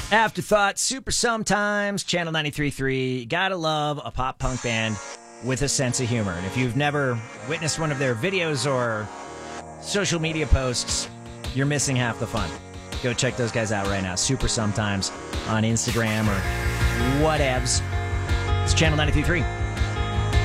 Afterthought, Super Sometimes, Channel 93.3. Gotta love a pop punk band with a sense of humor. And if you've never witnessed one of their videos or social media posts, you're missing half the fun. Go check those guys out right now. Super Sometimes on Instagram or whatevs. It's Channel 93.3.